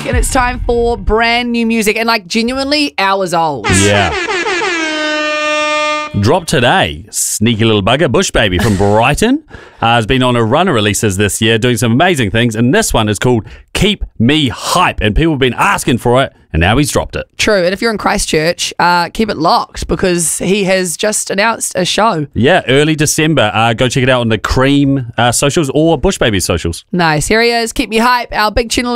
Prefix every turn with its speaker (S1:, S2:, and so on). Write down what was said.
S1: and it's time for brand new music and like genuinely hours old.
S2: Yeah. Drop today. Sneaky little bugger, Bush Baby from Brighton, has been on a run of releases this year, doing some amazing things, and this one is called Keep Me Hype, and people have been asking for it, and now he's dropped it.
S1: True, and if you're in Christchurch, keep it locked because he has just announced a show.
S2: Yeah, early December. Go check it out on the Cream socials or Bush Baby socials.
S1: Nice. Here he is. Keep Me Hype, our big channel.